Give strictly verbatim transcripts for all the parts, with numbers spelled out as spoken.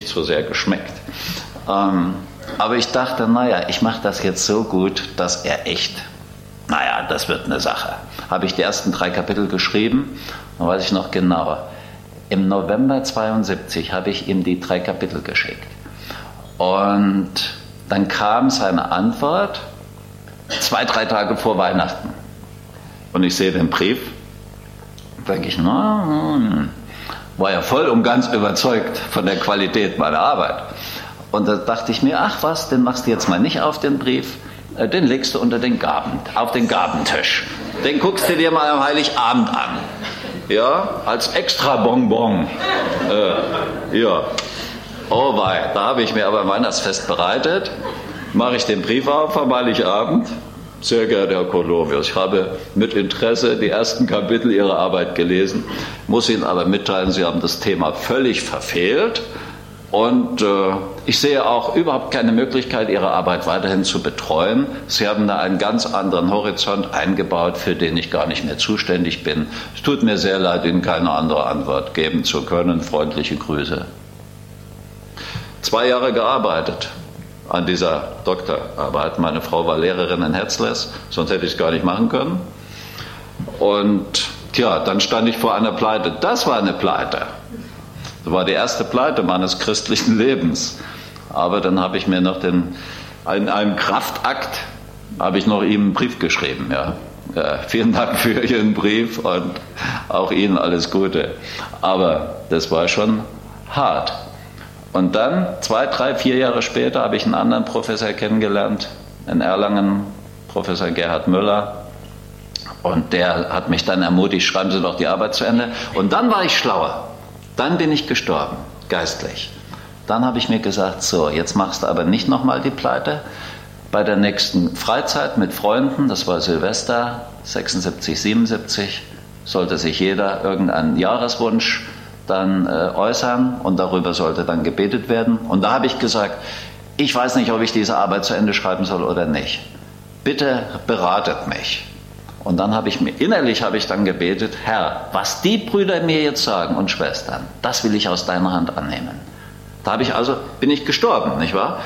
so sehr geschmeckt. Ähm, aber ich dachte, naja, ich mache das jetzt so gut, dass er echt, naja, das wird eine Sache. Habe ich die ersten drei Kapitel geschrieben, dann weiß ich noch genauer. Im November zweiundsiebzig habe ich ihm die drei Kapitel geschickt. Und dann kam seine Antwort zwei, drei Tage vor Weihnachten. Und ich sehe den Brief, denke ich, na, war ja voll und ganz überzeugt von der Qualität meiner Arbeit. Und da dachte ich mir, ach was, den machst du jetzt mal nicht auf den Brief, den legst du unter den Gaben, auf den Gabentisch. Den guckst du dir mal am Heiligabend an. Ja, als extra Bonbon. Äh, ja. Oh wei, da habe ich mir aber ein Weihnachtsfest bereitet. Mache ich den Brief auf am Heiligabend. Sehr geehrter Herr Kolovius, ich habe mit Interesse die ersten Kapitel Ihrer Arbeit gelesen, muss Ihnen aber mitteilen, Sie haben das Thema völlig verfehlt. Und äh, ich sehe auch überhaupt keine Möglichkeit, Ihre Arbeit weiterhin zu betreuen. Sie haben da einen ganz anderen Horizont eingebaut, für den ich gar nicht mehr zuständig bin. Es tut mir sehr leid, Ihnen keine andere Antwort geben zu können. Freundliche Grüße. Zwei Jahre gearbeitet an dieser Doktorarbeit. Meine Frau war Lehrerin in Hetzles, sonst hätte ich es gar nicht machen können. Und tja, dann stand ich vor einer Pleite. Das war eine Pleite. Das war die erste Pleite meines christlichen Lebens. Aber dann habe ich mir noch den, in einem Kraftakt, habe ich noch ihm einen Brief geschrieben. Ja. Ja, vielen Dank für Ihren Brief und auch Ihnen alles Gute. Aber das war schon hart. Und dann, zwei, drei, vier Jahre später, habe ich einen anderen Professor kennengelernt, in Erlangen, Professor Gerhard Müller. Und der hat mich dann ermutigt, schreiben Sie doch die Arbeit zu Ende. Und dann war ich schlauer. Dann bin ich gestorben, geistlich. Dann habe ich mir gesagt, so, jetzt machst du aber nicht nochmal die Pleite. Bei der nächsten Freizeit mit Freunden, das war Silvester, sechsundsiebzig, siebenundsiebzig, sollte sich jeder irgendeinen Jahreswunsch dann äh, äußern und darüber sollte dann gebetet werden. Und da habe ich gesagt, ich weiß nicht, ob ich diese Arbeit zu Ende schreiben soll oder nicht. Bitte beratet mich. Und dann habe ich mir, innerlich habe ich dann gebetet, Herr, was die Brüder mir jetzt sagen und Schwestern, das will ich aus deiner Hand annehmen. Da habe ich also, bin ich gestorben, nicht wahr?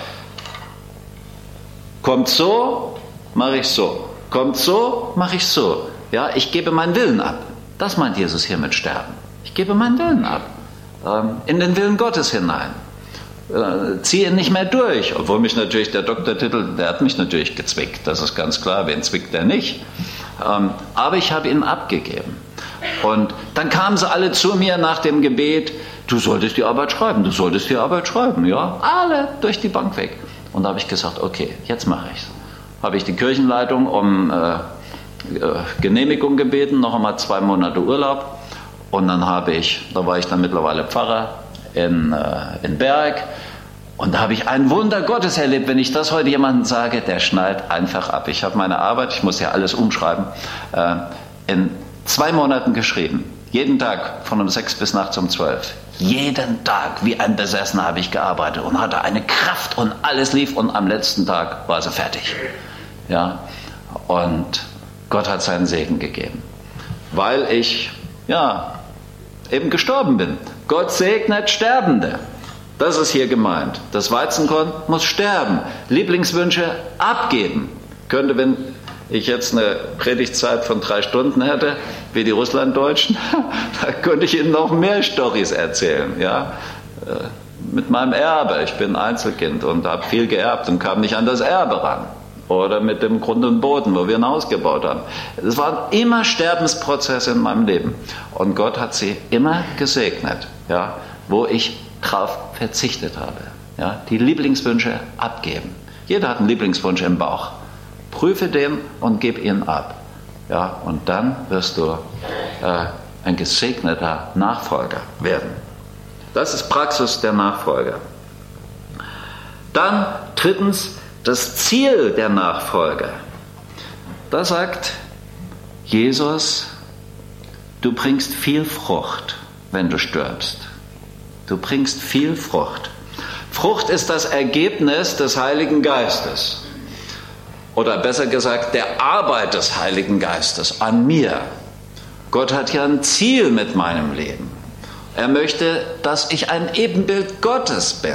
Kommt so, mache ich so. Kommt so, mache ich so. Ja, ich gebe meinen Willen ab. Das meint Jesus hier mit Sterben. Ich gebe meinen Willen ab. Ähm, in den Willen Gottes hinein. Äh, ziehe ihn nicht mehr durch. Obwohl mich natürlich der Doktortitel, der hat mich natürlich gezwickt. Das ist ganz klar. Wen zwickt der nicht? Ähm, aber ich habe ihn abgegeben. Und dann kamen sie alle zu mir nach dem Gebet. Du solltest die Arbeit schreiben. Du solltest die Arbeit schreiben. Ja, alle durch die Bank weg. Und da habe ich gesagt, okay, jetzt mache ich es. Habe ich die Kirchenleitung um äh, Genehmigung gebeten, noch einmal zwei Monate Urlaub. Und dann habe ich, da war ich dann mittlerweile Pfarrer in, äh, in Berg. Und da habe ich ein Wunder Gottes erlebt. Wenn ich das heute jemandem sage, der schnallt einfach ab. Ich habe meine Arbeit, ich muss ja alles umschreiben, äh, in zwei Monaten geschrieben. Jeden Tag von um sechs bis nachts um zwölf. Jeden Tag wie ein Besessener habe ich gearbeitet und hatte eine Kraft und alles lief und am letzten Tag war sie fertig. Ja, und Gott hat seinen Segen gegeben, weil ich ja eben gestorben bin. Gott segnet Sterbende. Das ist hier gemeint. Das Weizenkorn muss sterben. Lieblingswünsche abgeben. Könnte, wenn ich jetzt eine Predigtzeit von drei Stunden hätte, wie die Russlanddeutschen, da könnte ich Ihnen noch mehr Storys erzählen. Ja? Mit meinem Erbe. Ich bin Einzelkind und habe viel geerbt und kam nicht an das Erbe ran. Oder mit dem Grund und Boden, wo wir ein Haus gebaut haben. Es waren immer Sterbensprozesse in meinem Leben. Und Gott hat sie immer gesegnet, ja? Wo ich drauf verzichtet habe. Ja? Die Lieblingswünsche abgeben. Jeder hat einen Lieblingswunsch im Bauch. Prüfe den und gib ihn ab. Ja, und dann wirst du äh, ein gesegneter Nachfolger werden. Das ist Praxis der Nachfolger. Dann drittens das Ziel der Nachfolger. Da sagt Jesus, du bringst viel Frucht, wenn du stirbst. Du bringst viel Frucht. Frucht ist das Ergebnis des Heiligen Geistes. Oder besser gesagt, der Arbeit des Heiligen Geistes an mir. Gott hat ja ein Ziel mit meinem Leben. Er möchte, dass ich ein Ebenbild Gottes bin.